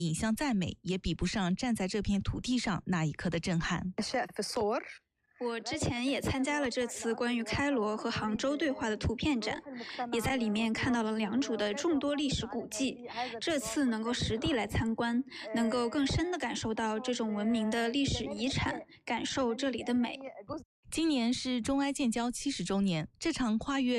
影像再美，也比不上站在这片土地上那一刻的震撼。 我之前也参加了这次关于开罗和杭州对话的图片展，也在里面看到了良渚的众多历史古迹。这次能够实地来参观，能够更深地感受到这种文明的历史遗产，感受这里的美。 今年是中埃建交70周年，这场跨越